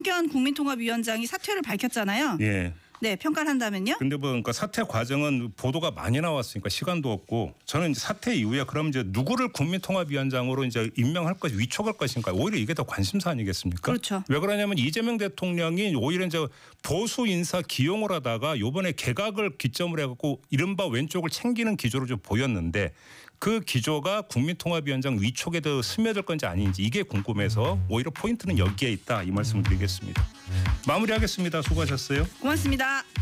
김학현 국민통합위원장이 사퇴를 밝혔잖아요. 예. 네, 평가를 한다면요? 근데 뭐 그러니까 사퇴 과정은 보도가 많이 나왔으니까 시간도 없고 저는 이제 사퇴 이후에 그럼 이제 누구를 국민통합위원장으로 이제 임명할 것, 위촉할 것인가 오히려 이게 더 관심사 아니겠습니까? 그렇죠. 왜 그러냐면 이재명 대통령이 오히려 이제 보수 인사 기용을 하다가 이번에 개각을 기점으로 해갖고 이른바 왼쪽을 챙기는 기조로 좀 보였는데 그 기조가 국민통합위원장 위촉에 더 스며들 건지 아닌지 이게 궁금해서 오히려 포인트는 여기에 있다 이 말씀을 드리겠습니다. 마무리하겠습니다. 수고하셨어요. 고맙습니다.